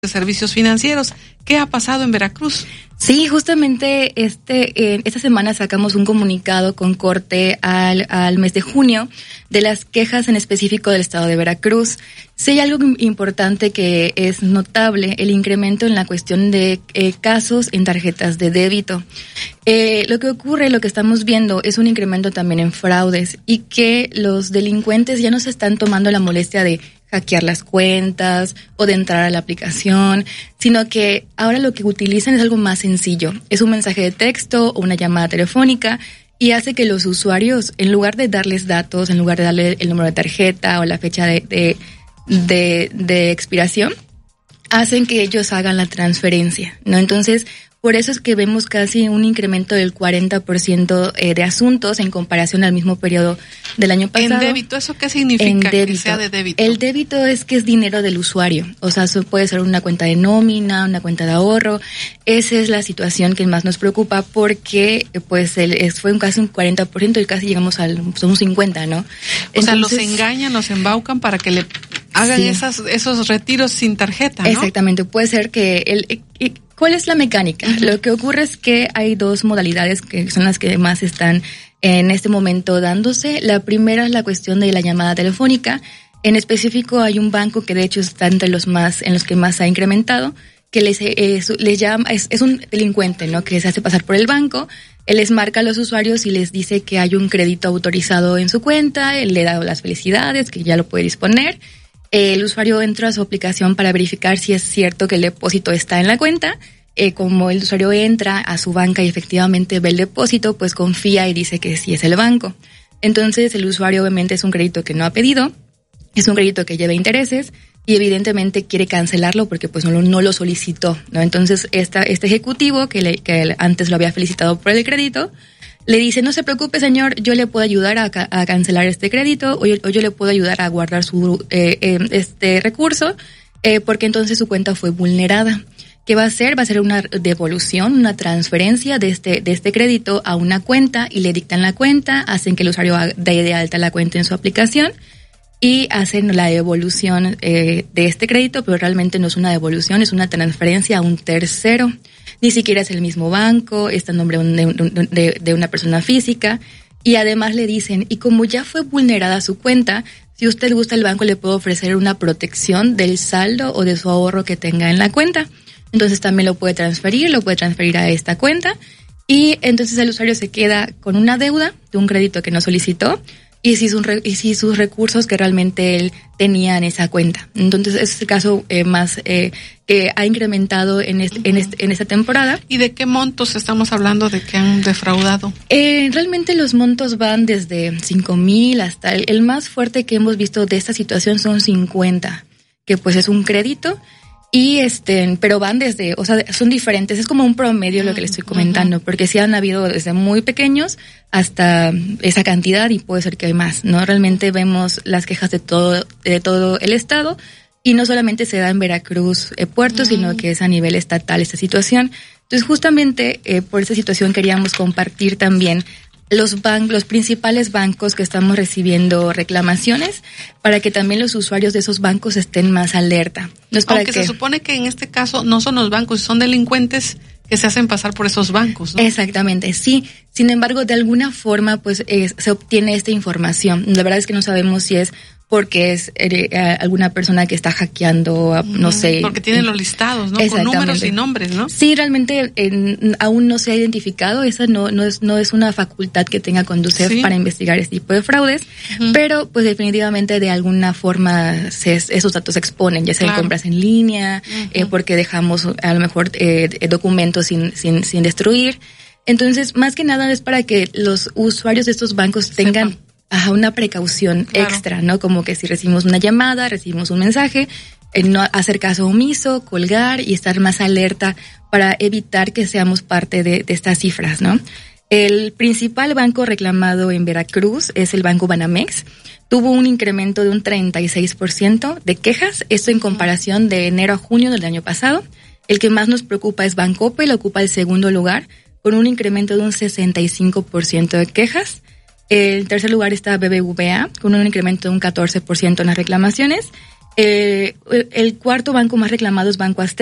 de servicios financieros. ¿Qué ha pasado en Veracruz? Sí, justamente esta semana sacamos un comunicado con corte al mes de junio de las quejas en específico del estado de Veracruz. Sí hay algo importante que es notable, el incremento en la cuestión de casos en tarjetas de débito. Lo que ocurre, lo que estamos viendo es un incremento también en fraudes y que los delincuentes ya no se están tomando la molestia de hackear las cuentas o de entrar a la aplicación, sino que ahora lo que utilizan es algo más sencillo. Es un mensaje de texto o una llamada telefónica y hace que los usuarios, en lugar de darles datos, en lugar de darle el número de tarjeta o la fecha de expiración, hacen que ellos hagan la transferencia, ¿no? Entonces, por eso es que vemos casi un incremento del 40% de asuntos en comparación al mismo periodo del año pasado. ¿En débito? ¿Eso qué significa que sea de débito? El débito es que es dinero del usuario. O sea, eso puede ser una cuenta de nómina, una cuenta de ahorro. Esa es la situación que más nos preocupa porque pues fue casi un 40% y casi llegamos a un 50%, ¿no? O sea, los engañan, los embaucan para que le hagan esos retiros sin tarjeta, ¿no? Exactamente. Puede ser que ¿cuál es la mecánica? Uh-huh. Lo que ocurre es que hay dos modalidades que son las que más están en este momento dándose. La primera es la cuestión de la llamada telefónica. En específico hay un banco que de hecho está entre los que más ha incrementado, que les llama, es un delincuente, ¿no? Que se hace pasar por el banco. Él les marca a los usuarios y les dice que hay un crédito autorizado en su cuenta. Él le da las felicidades, que ya lo puede disponer. El usuario entra a su aplicación para verificar si es cierto que el depósito está en la cuenta. Como el usuario entra a su banca y efectivamente ve el depósito, pues confía y dice que sí es el banco. Entonces el usuario obviamente es un crédito que no ha pedido, es un crédito que lleva intereses y evidentemente quiere cancelarlo porque pues no lo solicitó, ¿no? Entonces este ejecutivo que antes lo había felicitado por el crédito, le dice, no se preocupe señor, yo le puedo ayudar a cancelar este crédito o yo le puedo ayudar a guardar su recurso porque entonces su cuenta fue vulnerada. ¿Qué va a hacer? Va a ser una devolución, una transferencia de este crédito a una cuenta y le dictan la cuenta, hacen que el usuario dé de alta la cuenta en su aplicación y hacen la devolución de este crédito, pero realmente no es una devolución, es una transferencia a un tercero. Ni siquiera es el mismo banco, está en nombre de una persona física. Y además le dicen, y como ya fue vulnerada su cuenta, si usted gusta el banco le puede ofrecer una protección del saldo o de su ahorro que tenga en la cuenta. Entonces también lo puede transferir a esta cuenta. Y entonces el usuario se queda con una deuda de un crédito que no solicitó y si sus recursos que realmente él tenía en esa cuenta. Entonces ese es el caso más que ha incrementado en esta temporada. ¿Y de qué montos estamos hablando de que han defraudado? Realmente los montos van desde 5,000 hasta el más fuerte que hemos visto de esta situación son 50, que pues es un crédito. Y pero van desde, o sea, son diferentes, es como un promedio lo que les estoy comentando, porque sí han habido desde muy pequeños hasta esa cantidad y puede ser que hay más, ¿no? Realmente vemos las quejas de todo el estado y no solamente se da en Veracruz, Puerto, sino que es a nivel estatal esta situación. Entonces justamente por esa situación queríamos compartir también los principales bancos que estamos recibiendo reclamaciones para que también los usuarios de esos bancos estén más alerta. No es para Aunque se supone que en este caso no son los bancos, son delincuentes que se hacen pasar por esos bancos, ¿no? Exactamente, sí. Sin embargo, de alguna forma, pues se obtiene esta información. La verdad es que no sabemos si es porque es alguna persona que está hackeando, no sé. Porque tienen los listados, ¿no? Con números y nombres, ¿no? Sí, realmente aún no se ha identificado. Esa no es una facultad que tenga Conducef para investigar este tipo de fraudes, pero pues definitivamente de alguna forma esos datos se exponen, ya sea en compras en línea, porque dejamos a lo mejor documentos sin destruir. Entonces, más que nada es para que los usuarios de estos bancos tengan una precaución extra, ¿no? Como que si recibimos una llamada, recibimos un mensaje, no hacer caso omiso, colgar y estar más alerta para evitar que seamos parte de estas cifras, ¿no? El principal banco reclamado en Veracruz es el Banco Banamex. Tuvo un incremento de un 36% de quejas, esto en comparación de enero a junio del año pasado. El que más nos preocupa es Bancoppel, ocupa el segundo lugar, con un incremento de un 65% de quejas. En tercer lugar está BBVA, con un incremento de un 14% en las reclamaciones. El cuarto banco más reclamado es Banco Azteca.